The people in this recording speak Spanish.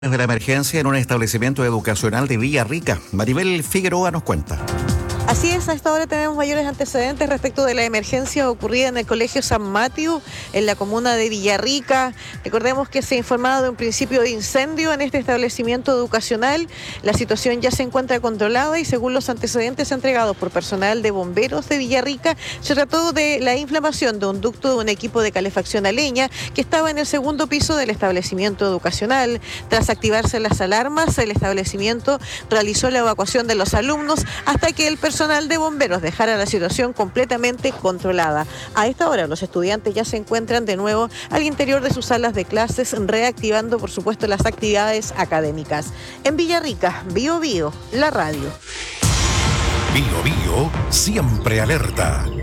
De la emergencia en un establecimiento educacional de Villarrica. Maribel Figueroa nos cuenta. Así es, a esta hora tenemos mayores antecedentes respecto de la emergencia ocurrida en el Colegio San Mateo, en la comuna de Villarrica. Recordemos que se ha informado de un principio de incendio en este establecimiento educacional. La situación ya se encuentra controlada y según los antecedentes entregados por personal de bomberos de Villarrica, se trató de la inflamación de un ducto de un equipo de calefacción a leña que estaba en el segundo piso del establecimiento educacional. Tras activarse las alarmas, el establecimiento realizó la evacuación de los alumnos hasta que el personal de bomberos dejara la situación completamente controlada. A esta hora los estudiantes ya se encuentran de nuevo al interior de sus salas de clases, reactivando por supuesto las actividades académicas. En Villarrica, Bio Bio, la radio. Bio Bio, siempre alerta.